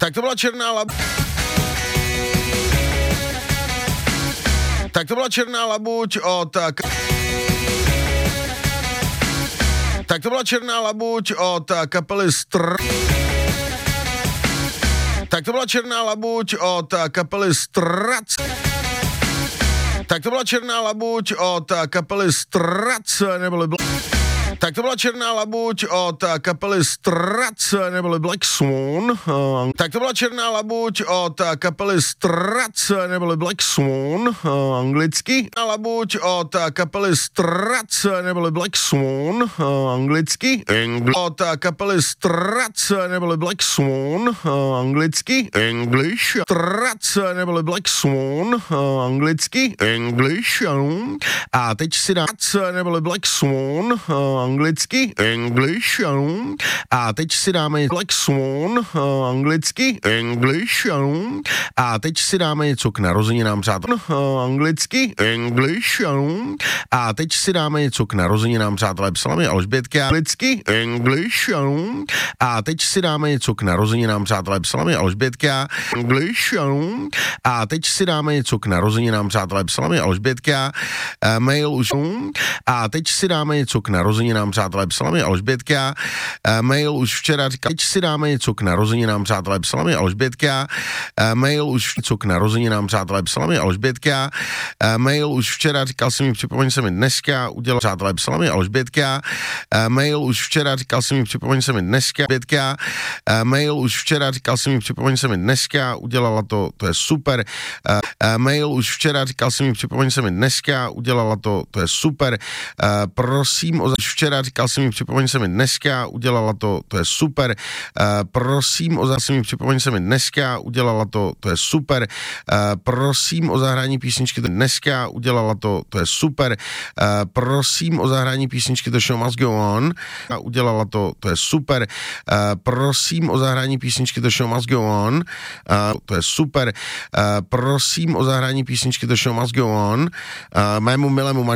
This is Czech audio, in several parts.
Tak to byla Černá labuť. Tak to byla Černá labuť od... Tak to byla Černá labuť od kapely Tak to byla Černá labuť od kapely Strac. Tak to byla Černá labuť od kapely Strac, neboli Tak to byla Černá labuť od kapely Strac, neboli Black Swan. Tak to byla Černá labuť od kapely Strac, neboli Black Swan, anglicky. Labuť od kapely Strac, neboli Black Swan, anglicky. Od kapely Strac, neboli Black Swan, anglicky. English. Strac, neboli Black Swan, anglicky. English. A teď si dá neboli Black Swan, anglicky, English, a teď si dáme Black Swan, anglicky, English, a teď si dáme něco k narozeninám, přátelé, anglicky, English, a teď si dáme něco k narozeninám, přátelé, psala mi Alžbětka, anglicky, English, a teď si dáme něco k narozeninám, přátelé, psala mi Alžbětka, English, a teď si dáme něco k narozeninám, přátelé, psala mi Alžbětka, mail už, a teď si dáme něco k narozeninám, přátelé, psala mi Alžbětka, mail už včera říkal, teď si dáme něco k narozeninám, přátelé, psala mi Alžbětka, mail už něco k narozeninám, přátelé, psala mi Alžbětka, mail už včera říkal jsem mi, připomeň se mi dneska, udělal, přátelé, psala mi Alžbětka, mail už včera říkal jsem mi, připomeň se mi dneska, Alžbětka, mail už včera říkal jsem mi, připomeň se mi dneska, udělala to je super, mail už včera říkal jsem mi, připomeň se mi dneska, udělala to je super, prosím o včera říkal jsem mi, připomeň se mi dneska, udělala to je super, prosím o zahrání, připomeň se mi dneska, udělala to je super, prosím o zahrání písničky to dneska, udělala to je super, prosím o zahrání písničky The Show Must Go On, udělala to je super, prosím o zahrání písničky The Show Must Go On, to je super, prosím o zahrání písničky The Show Must Go On, mému milému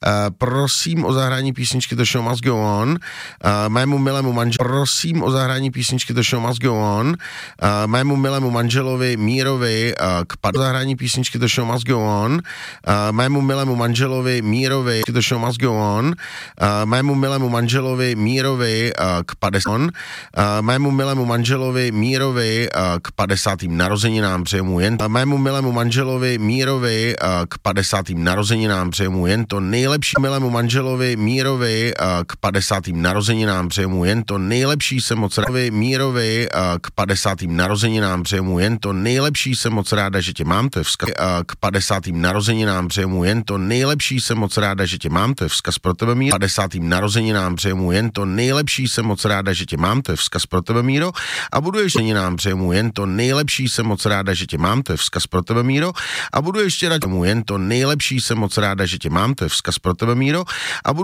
prosím o zahrání písničky The Show Must Go On, mému milému prosím o zahrání písničky The Show Must Go On, mému milému manželovi Mírovi k zahrání písničky The Show Must Go On, mému milému manželovi Mírovi The Show Must Go On, mému milému manželovi Mírovi k 50, mému milému manželovi Mírovi k 50. narozeninám přeju mu jen mému milému manželovi Mírovi k 50. narozeninám přeju mu jen to nejlepší, milému manželovi Mírovi k 50. narozeninám přeju mu jen to nejlepší, jsem moc ráda Mírovi k 50. narozeninám přeju mu jen to nejlepší, jsem moc ráda, že tě mám, to je vzkaz k 50. narozeninám přeju mu jen to nejlepší, jsem moc ráda, že tě mám, to je vzkaz pro tebe Míro, 50. narozeninám přeju mu jen to nejlepší, jsem moc ráda, že tě mám, to je vzkaz pro tebe Míro, a budu ještě nám přeju mu jen to nejlepší, jsem moc ráda, že tě mám, to je vzkaz pro tebe Míro, a budu ještě rád mu jen to nejlepší, jsem moc ráda, že tě mám, to je vzkaz pro tebe Míro, a budu